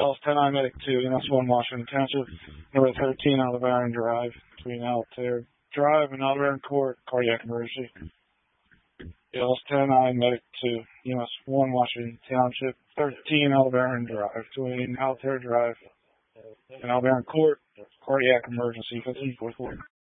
ELS 10I Medic 2, EMS 1 Washington Township, number 13 Aldebaran Drive, between Altair Drive and Aldebaran Court, cardiac emergency. ELS 10I Medic 2, EMS 1 Washington Township, 13 Aldebaran Drive, between Altair Drive and Aldebaran Court, cardiac emergency, 1544.